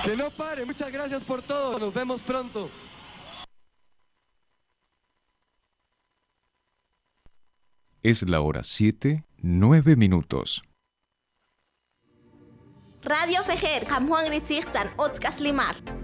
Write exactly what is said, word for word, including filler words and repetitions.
Que no pare, muchas gracias por todo, nos vemos pronto. Es la hora siete, nueve minutos. Radio Fejer, Kamhuang Ritzichtan, Otzkas Limar.